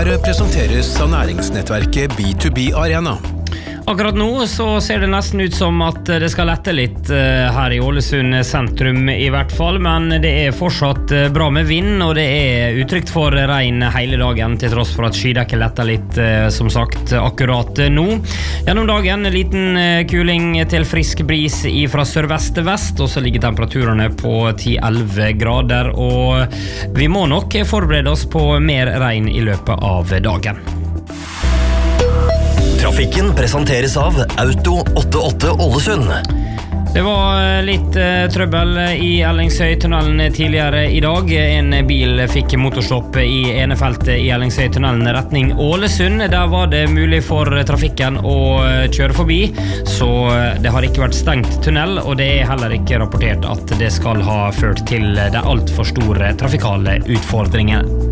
Her presenteres av næringsnettverket B2B Arena. Akkurat nå så ser det nesten ut som at det skal lette litt her i Ålesund sentrum i hvert fall, men det fortsatt bra med vind, og det utrygt for regn hele dagen, til tross for at skydekket letter litt, som sagt, akkurat nå. Gjennom dagen liten kuling til frisk bris fra sørvest til vest, og så ligger temperaturene på 10-11 grader, og vi må nok forberede oss på mer regn i løpet av dagen. Trafikken presenteres av Auto 88 Ålesund. Det var litt trøbbel i Ellingsøytunnelen tidligere i dag. En bil fikk motorstopp i ene feltet i Ellingsøytunnelen retning Ålesund. Der var det mulig for trafikken å kjøre forbi, så det har ikke vært stengt tunnel, og det heller ikke rapportert at det skal ha ført til det alt for store trafikale utfordringer.